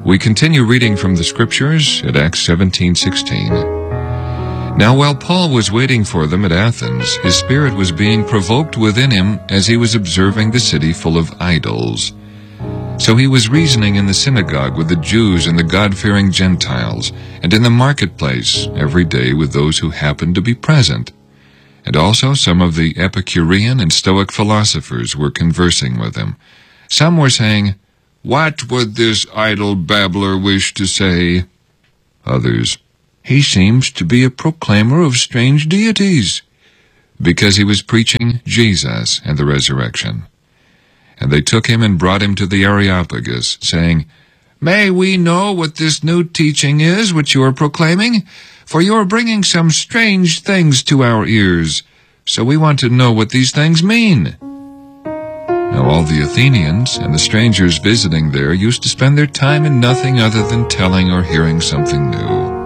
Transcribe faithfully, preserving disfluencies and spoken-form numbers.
We continue reading from the Scriptures at Acts seventeen sixteen. Now while Paul was waiting for them at Athens, his spirit was being provoked within him as he was observing the city full of idols. So he was reasoning in the synagogue with the Jews and the God-fearing Gentiles, and in the marketplace every day with those who happened to be present. And also some of the Epicurean and Stoic philosophers were conversing with him. Some were saying, "What would this idle babbler wish to say?" Others, "He seems to be a proclaimer of strange deities," because he was preaching Jesus and the resurrection. And they took him and brought him to the Areopagus, saying, "May we know what this new teaching is which you are proclaiming? For you are bringing some strange things to our ears, so we want to know what these things mean." Now all the Athenians and the strangers visiting there used to spend their time in nothing other than telling or hearing something new.